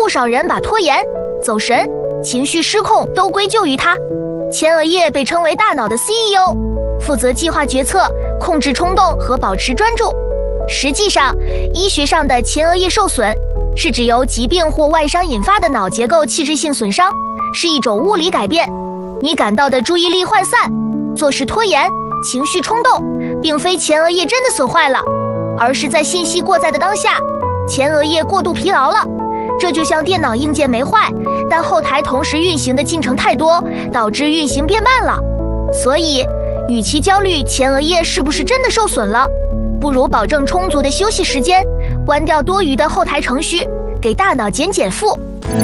不少人把拖延、走神、情绪失控都归咎于他。前额叶被称为大脑的 CEO， 负责计划决策、控制冲动和保持专注。实际上，医学上的前额叶受损是指由疾病或外伤引发的脑结构器质性损伤，是一种物理改变。你感到的注意力涣散、做事拖延、情绪冲动，并非前额叶真的损坏了，而是在信息过载的当下，前额叶过度疲劳了。这就像电脑硬件没坏，但后台同时运行的进程太多，导致运行变慢了。所以，与其焦虑前额叶是不是真的受损了，不如保证充足的休息时间，关掉多余的后台程序，给大脑减负。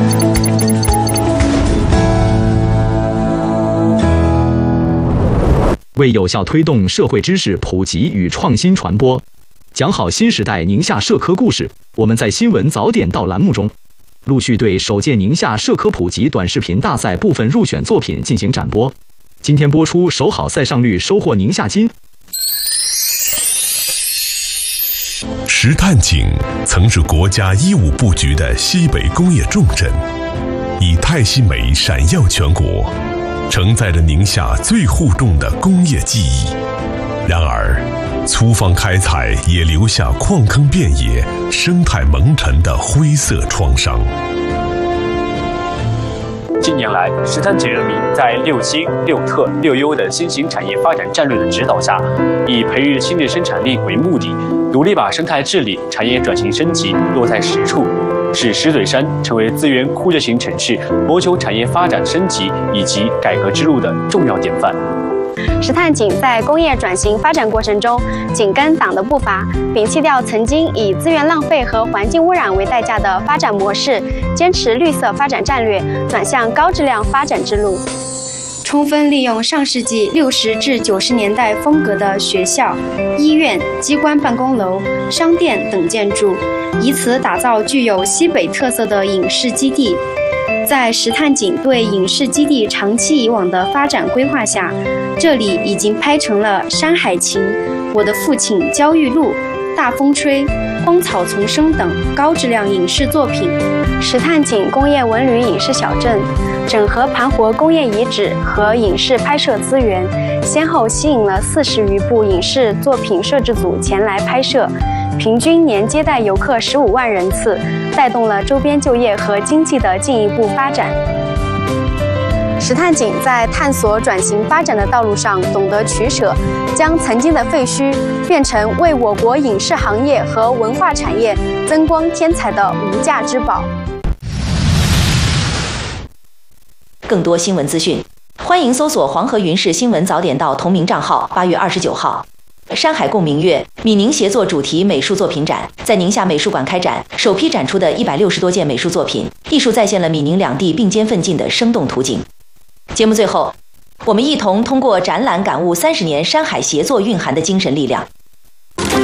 为有效推动社会知识普及与创新传播，讲好新时代宁夏社科故事，我们在新闻早点到栏目中陆续对首届宁夏社科普及短视频大赛部分入选作品进行展播。今天播出守好赛上率，收获宁夏金。 石炭井曾是国家一五布局的西北工业重镇，以泰西煤闪耀全国，承载着宁夏最厚重的工业记忆。然而，粗放开采也留下矿坑遍野、生态蒙尘的灰色创伤。 近年来，石炭井人民在六新、六特、六优的新型产业发展战略的指导下，以培育新的生产力为目的，努力把生态治理、产业转型升级落在实处，使石嘴山成为资源枯竭型城市谋求产业发展升级以及改革之路的重要典范。 石炭井在工业转型发展过程中，紧跟党的步伐，摒弃掉曾经以资源浪费和环境污染为代价的发展模式，坚持绿色发展战略，转向高质量发展之路。 充分利用上世纪60至90年代风格的学校、医院、机关办公楼、商店等建筑，以此打造具有西北特色的影视基地。在石炭井对影视基地长期以往的发展规划下，这里已经拍成了《山海情》、《我的父亲焦裕禄》、《大风吹》、《荒草丛生》等高质量影视作品。 石炭井工业文旅影视小镇，整合盘活工业遗址和影视拍摄资源，先后吸引了40余部影视作品摄制组前来拍摄，平均年接待游客15万人次，带动了周边就业和经济的进一步发展。石炭井在探索转型发展的道路上懂得取舍，将曾经的废墟变成为我国影视行业和文化产业增光添彩的无价之宝。 更多新闻资讯，欢迎搜索黄河云氏新闻早点到同名账号。8月29号，山海共明月闽宁协作主题美术作品展在宁夏美术馆开展，首批展出的160多件美术作品，艺术再现了闽宁两地并肩奋进的生动图景。节目最后，我们一同通过展览感悟30年山海协作蕴含的精神力量。